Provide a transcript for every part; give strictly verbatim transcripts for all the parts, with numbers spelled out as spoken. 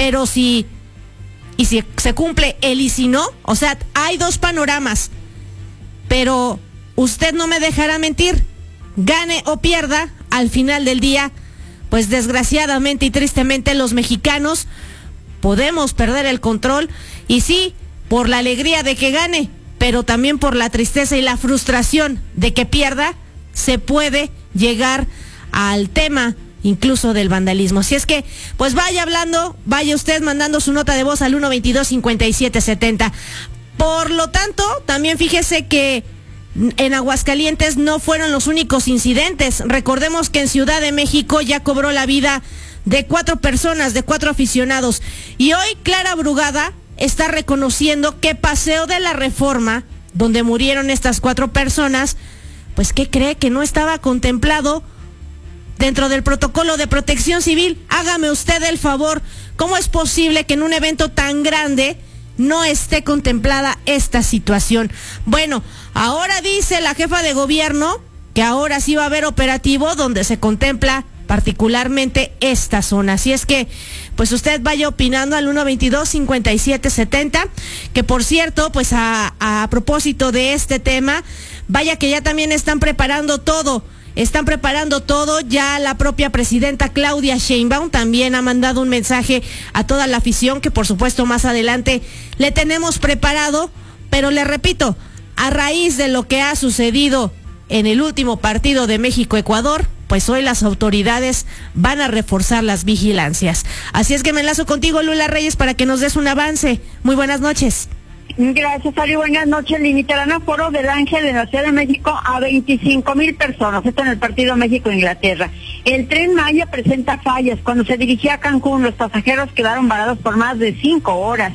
pero si, y si se cumple el y si no, o sea, hay dos panoramas, pero usted no me dejará mentir, gane o pierda, al final del día, pues desgraciadamente y tristemente los mexicanos podemos perder el control, y sí, por la alegría de que gane, pero también por la tristeza y la frustración de que pierda, se puede llegar al tema incluso del vandalismo. Así es que, pues vaya hablando, vaya usted mandando su nota de voz al uno veintidós cincuenta y siete setenta. Por lo tanto, también fíjese que en Aguascalientes no fueron los únicos incidentes. Recordemos que en Ciudad de México ya cobró la vida de cuatro personas, de cuatro aficionados. Y hoy Clara Brugada está reconociendo que Paseo de la Reforma, donde murieron estas cuatro personas, pues ¿qué cree? Que no estaba contemplado dentro del protocolo de protección civil. Hágame usted el favor, ¿cómo es posible que en un evento tan grande no esté contemplada esta situación? Bueno, ahora dice la jefa de gobierno que ahora sí va a haber operativo donde se contempla particularmente esta zona. Así es que, pues usted vaya opinando al uno veintidós cincuenta y siete setenta, que por cierto, pues a, a propósito de este tema, vaya que ya también están preparando todo. Están preparando todo, ya la propia presidenta Claudia Sheinbaum también ha mandado un mensaje a toda la afición que por supuesto más adelante le tenemos preparado, pero le repito, a raíz de lo que ha sucedido en el último partido de México-Ecuador, pues hoy las autoridades van a reforzar las vigilancias. Así es que me enlazo contigo, Lula Reyes, para que nos des un avance. Muy buenas noches. Gracias, Ari. Buenas noches. Limitarán aforo del Ángel en la Ciudad de México a veinticinco mil personas. Esto en el partido México-Inglaterra. El Tren Maya presenta fallas. Cuando se dirigía a Cancún, los pasajeros quedaron varados por más de cinco horas.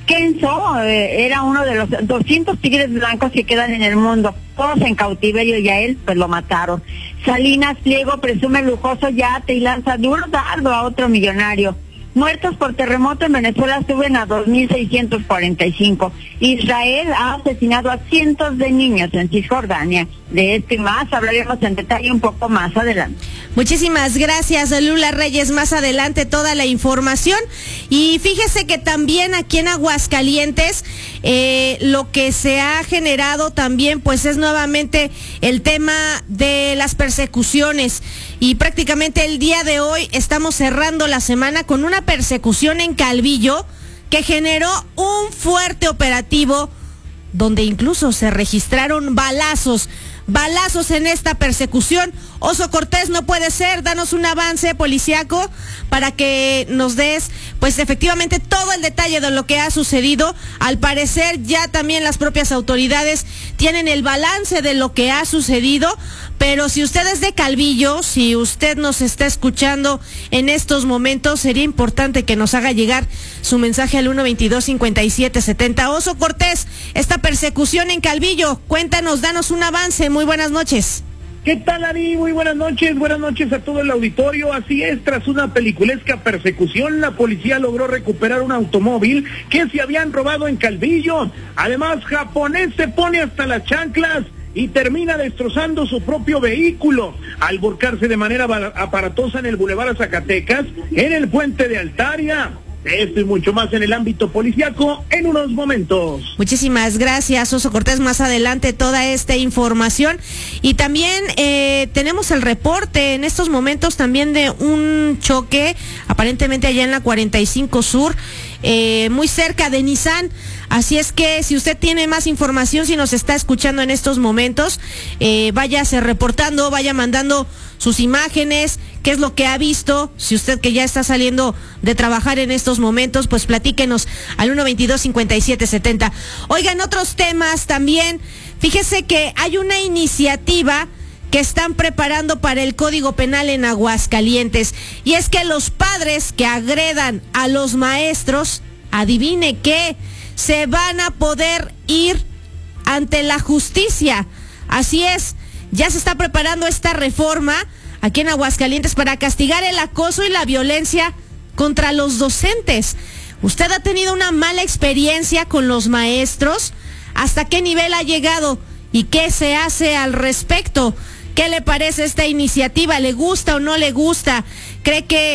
Kenzo eh, era uno de los doscientos tigres blancos que quedan en el mundo, todos en cautiverio, y a él pues lo mataron. Salinas Pliego presume lujoso yate y lanza duro dardo a otro millonario. Muertos por terremoto en Venezuela suben a dos mil seiscientos cuarenta y cinco. Israel ha asesinado a cientos de niños en Cisjordania. De esto y más hablaremos en detalle un poco más adelante. Muchísimas gracias, Lula Reyes. Más adelante toda la información. Y fíjese que también aquí en Aguascalientes eh, lo que se ha generado también pues es nuevamente el tema de las persecuciones. Y prácticamente el día de hoy estamos cerrando la semana con una persecución en Calvillo que generó un fuerte operativo donde incluso se registraron balazos. Balazos en esta persecución. Oso Cortés, no puede ser, danos un avance policiaco para que nos des, pues efectivamente, todo el detalle de lo que ha sucedido. Al parecer ya también las propias autoridades tienen el balance de lo que ha sucedido, pero si usted es de Calvillo, si usted nos está escuchando en estos momentos, sería importante que nos haga llegar su mensaje al uno veintidós cincuenta y siete setenta. Oso Cortés, esta persecución en Calvillo, cuéntanos, danos un avance. Muy buenas noches. ¿Qué tal, Ari? Muy buenas noches, buenas noches a todo el auditorio. Así es, tras una peliculesca persecución, la policía logró recuperar un automóvil que se habían robado en Calvillo. Además, japonés se pone hasta las chanclas y termina destrozando su propio vehículo al volcarse de manera aparatosa en el Boulevard Zacatecas, en el puente de Altaria. Esto y mucho más en el ámbito policiaco en unos momentos. Muchísimas gracias, Oso Cortés. Más adelante toda esta información. Y también eh, tenemos el reporte en estos momentos también de un choque, aparentemente allá en la cuarenta y cinco Sur, eh, muy cerca de Nissan. Así es que si usted tiene más información, si nos está escuchando en estos momentos, eh, váyase reportando, vaya mandando sus imágenes, qué es lo que ha visto. Si usted que ya está saliendo de trabajar en estos momentos, pues platíquenos al uno veintidós cincuenta y siete setenta. Oigan, otros temas también. Fíjese que hay una iniciativa que están preparando para el Código Penal en Aguascalientes. Y es que los padres que agredan a los maestros, adivine qué, se van a poder ir ante la justicia. Así es, ya se está preparando esta reforma aquí en Aguascalientes para castigar el acoso y la violencia contra los docentes. ¿Usted ha tenido una mala experiencia con los maestros? ¿Hasta qué nivel ha llegado? ¿Y qué se hace al respecto? ¿Qué le parece esta iniciativa? ¿Le gusta o no le gusta? ¿Cree que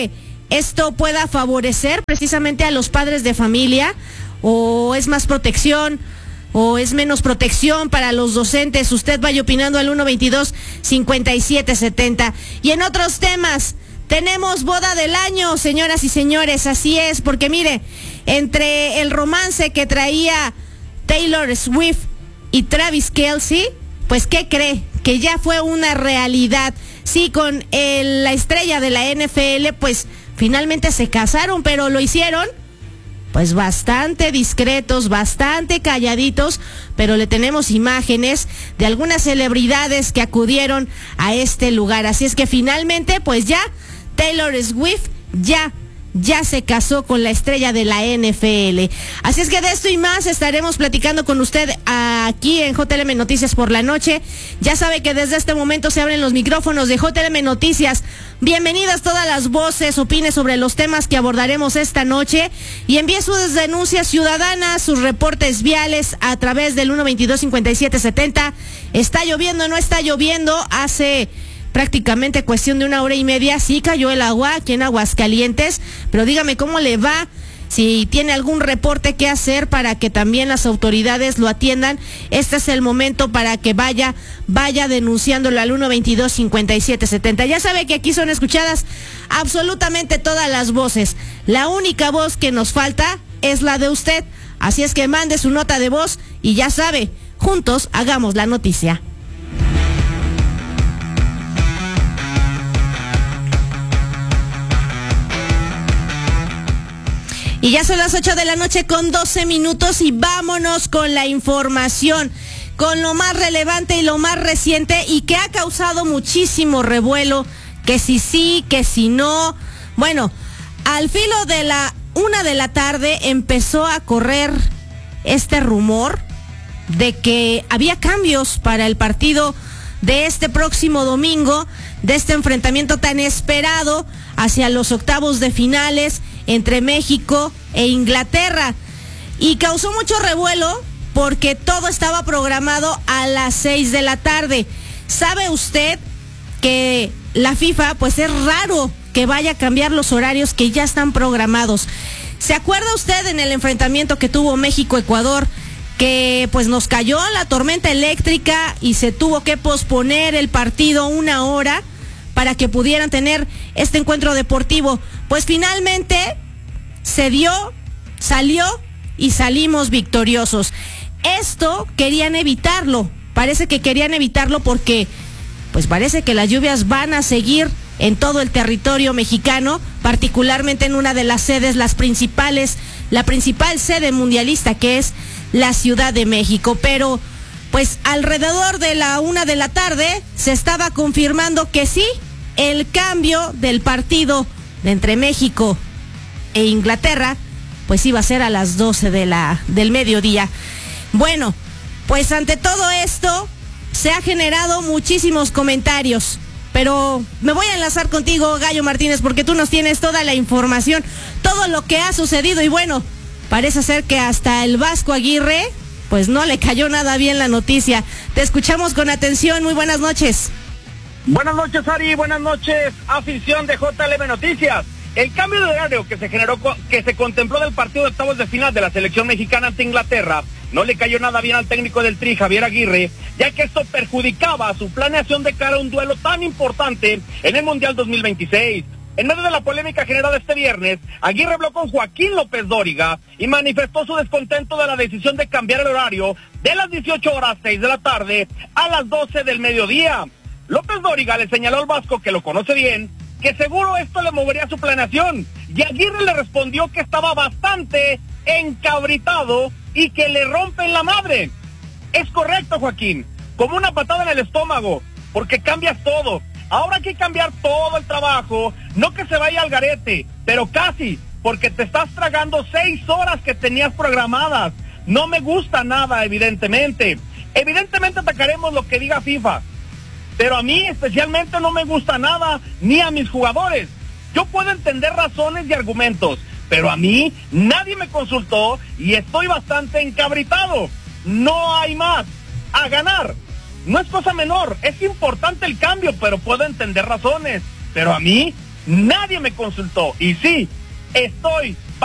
esto pueda favorecer precisamente a los padres de familia, o es más protección, o es menos protección para los docentes. Usted vaya opinando al uno veintidós cincuenta y siete setenta. Y en otros temas, tenemos boda del año, señoras y señores, así es, porque mire, entre el romance que traía Taylor Swift y Travis Kelce, pues ¿qué cree? Que ya fue una realidad. Sí, con el, la estrella de la N F L, pues finalmente se casaron, pero lo hicieron pues bastante discretos, bastante calladitos, pero le tenemos imágenes de algunas celebridades que acudieron a este lugar. Así es que finalmente, pues ya, Taylor Swift ya ya se casó con la estrella de la N F L. Así es que de esto y más estaremos platicando con usted aquí en J L M Noticias por la noche. Ya sabe que desde este momento se abren los micrófonos de J L M Noticias. Bienvenidas todas las voces, opine sobre los temas que abordaremos esta noche y envíe sus denuncias ciudadanas, sus reportes viales a través del uno veintidós cincuenta y siete setenta. ¿Está lloviendo o no está lloviendo? Hace prácticamente cuestión de una hora y media, sí cayó el agua aquí en Aguascalientes, pero dígame cómo le va, si tiene algún reporte que hacer para que también las autoridades lo atiendan. Este es el momento para que vaya, vaya denunciándolo al uno veintidós cincuenta y siete setenta. Ya sabe que aquí son escuchadas absolutamente todas las voces. La única voz que nos falta es la de usted. Así es que mande su nota de voz y ya sabe, juntos hagamos la noticia. Y ya son las ocho de la noche con doce minutos y vámonos con la información, con lo más relevante y lo más reciente y que ha causado muchísimo revuelo, que si sí, que si no. Bueno, al filo de la una de la tarde empezó a correr este rumor de que había cambios para el partido de este próximo domingo, de este enfrentamiento tan esperado hacia los octavos de finales entre México e Inglaterra, y causó mucho revuelo porque todo estaba programado a las seis de la tarde. ¿Sabe usted que la FIFA, pues es raro que vaya a cambiar los horarios que ya están programados? ¿Se acuerda usted en el enfrentamiento que tuvo México-Ecuador, que pues nos cayó la tormenta eléctrica y se tuvo que posponer el partido una hora para que pudieran tener este encuentro deportivo? Pues finalmente se dio, salió y salimos victoriosos. Esto querían evitarlo, parece que querían evitarlo porque pues parece que las lluvias van a seguir en todo el territorio mexicano, particularmente en una de las sedes, las principales, la principal sede mundialista, que es la Ciudad de México. Pero pues alrededor de la una de la tarde se estaba confirmando que sí, el cambio del partido de entre México e Inglaterra pues iba a ser a las doce de la, del mediodía. Bueno, pues ante todo esto se ha generado muchísimos comentarios, pero me voy a enlazar contigo, Gallo Martínez, porque tú nos tienes toda la información, todo lo que ha sucedido. Y bueno, parece ser que hasta el Vasco Aguirre pues no le cayó nada bien la noticia. Te escuchamos con atención, muy buenas noches. Buenas noches, Ari, buenas noches, afición de J L M Noticias. El cambio de horario que se generó, que se contempló del partido de octavos de final de la selección mexicana ante Inglaterra, no le cayó nada bien al técnico del Tri, Javier Aguirre, ya que esto perjudicaba su planeación de cara a un duelo tan importante en el Mundial dos mil veintiséis. En medio de la polémica generada este viernes, Aguirre habló con Joaquín López Dóriga y manifestó su descontento de la decisión de cambiar el horario de las dieciocho horas seis de la tarde a las doce del mediodía. López Dóriga le señaló al Vasco, que lo conoce bien, que seguro esto le movería su planeación, y Aguirre le respondió que estaba bastante encabritado y que le rompen la madre. Es correcto, Joaquín, como una patada en el estómago, porque cambias todo. Ahora hay que cambiar todo el trabajo, no que se vaya al garete, pero casi, porque te estás tragando seis horas que tenías programadas. No me gusta nada, evidentemente. Evidentemente atacaremos lo que diga FIFA, pero a mí especialmente no me gusta nada, ni a mis jugadores. Yo puedo entender razones y argumentos, pero a mí nadie me consultó y estoy bastante encabritado. No hay más. A ganar. No es cosa menor, es importante el cambio, pero puedo entender razones. Pero a mí nadie me consultó. Y sí, estoy